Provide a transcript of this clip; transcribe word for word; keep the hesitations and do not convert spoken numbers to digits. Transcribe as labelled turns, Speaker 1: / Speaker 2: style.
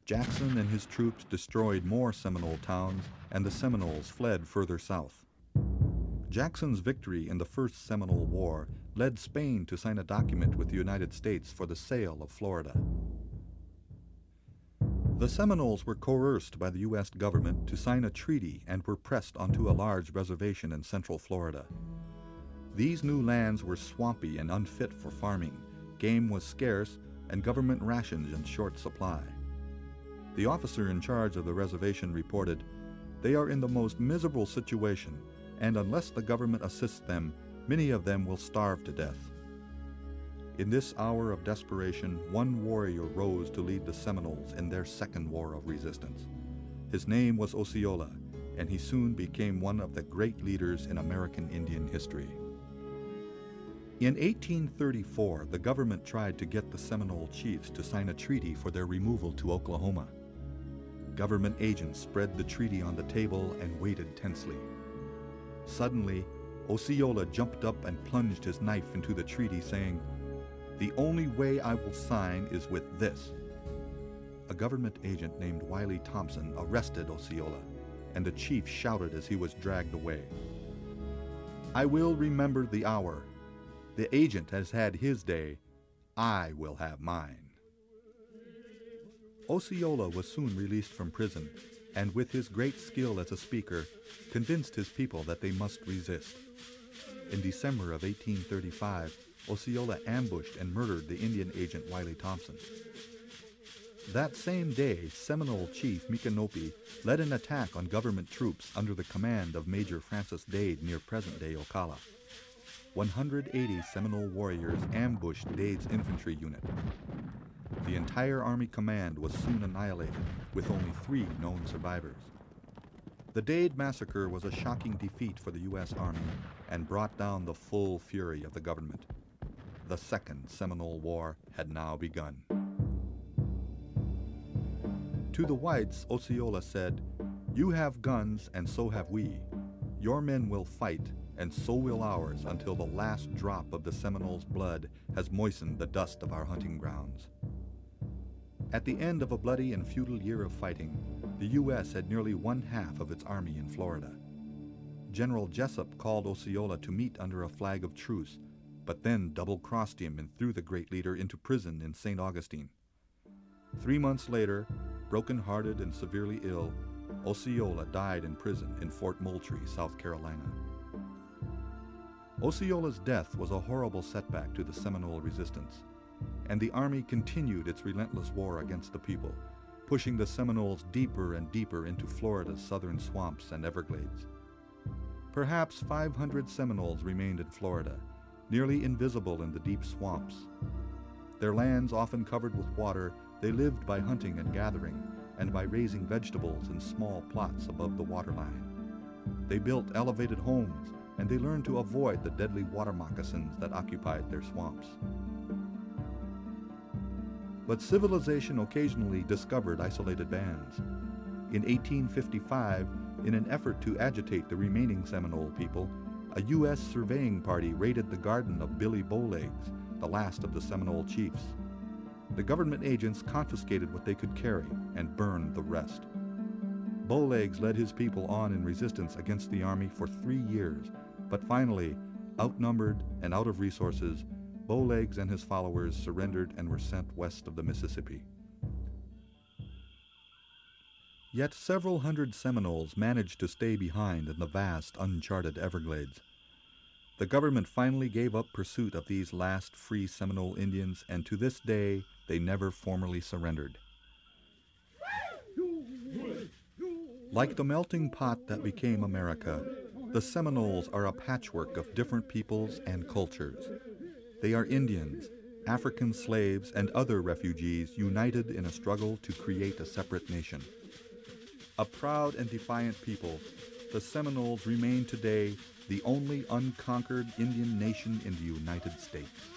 Speaker 1: Jackson and his troops destroyed more Seminole towns, and the Seminoles fled further south. Jackson's victory in the First Seminole War led Spain to sign a document with the United States for the sale of Florida. The Seminoles were coerced by the U S government to sign a treaty and were pressed onto a large reservation in central Florida. These new lands were swampy and unfit for farming, game was scarce, and government rations in short supply. The officer in charge of the reservation reported, "They are in the most miserable situation, and unless the government assists them, many of them will starve to death." In this hour of desperation, one warrior rose to lead the Seminoles in their second war of resistance. His name was Osceola, and he soon became one of the great leaders in American Indian history. In eighteen thirty-four, the government tried to get the Seminole chiefs to sign a treaty for their removal to Oklahoma. Government agents spread the treaty on the table and waited tensely. Suddenly, Osceola jumped up and plunged his knife into the treaty, saying, "The only way I will sign is with this." A government agent named Wiley Thompson arrested Osceola, and the chief shouted as he was dragged away, "I will remember the hour. The agent has had his day. I will have mine." Osceola was soon released from prison, and with his great skill as a speaker, convinced his people that they must resist. In December of eighteen thirty-five, Osceola ambushed and murdered the Indian agent Wiley Thompson. That same day, Seminole chief Micanopy led an attack on government troops under the command of Major Francis Dade near present-day Ocala. one hundred eighty Seminole warriors ambushed Dade's infantry unit. The entire Army command was soon annihilated, with only three known survivors. The Dade massacre was a shocking defeat for the U S Army and brought down the full fury of the government. The Second Seminole War had now begun. To the whites, Osceola said, "You have guns and so have we. Your men will fight and so will ours until the last drop of the Seminoles' blood has moistened the dust of our hunting grounds." At the end of a bloody and futile year of fighting, the U S had nearly one half of its army in Florida. General Jessup called Osceola to meet under a flag of truce, but then double-crossed him and threw the great leader into prison in Saint Augustine. Three months later, broken-hearted and severely ill, Osceola died in prison in Fort Moultrie, South Carolina. Osceola's death was a horrible setback to the Seminole resistance, and the Army continued its relentless war against the people, pushing the Seminoles deeper and deeper into Florida's southern swamps and Everglades. Perhaps five hundred Seminoles remained in Florida, nearly invisible in the deep swamps. Their lands often covered with water, they lived by hunting and gathering, and by raising vegetables in small plots above the waterline. They built elevated homes, and they learned to avoid the deadly water moccasins that occupied their swamps. But civilization occasionally discovered isolated bands. In eighteen fifty-five, in an effort to agitate the remaining Seminole people, a U S surveying party raided the garden of Billy Bowlegs, the last of the Seminole chiefs. The government agents confiscated what they could carry and burned the rest. Bowlegs led his people on in resistance against the army for three years, but finally, outnumbered and out of resources, Bowlegs and his followers surrendered and were sent west of the Mississippi. Yet several hundred Seminoles managed to stay behind in the vast, uncharted Everglades. The government finally gave up pursuit of these last free Seminole Indians, and to this day, they never formally surrendered. Like the melting pot that became America, the Seminoles are a patchwork of different peoples and cultures. They are Indians, African slaves, and other refugees united in a struggle to create a separate nation. A proud and defiant people, the Seminoles remain today the only unconquered Indian nation in the United States.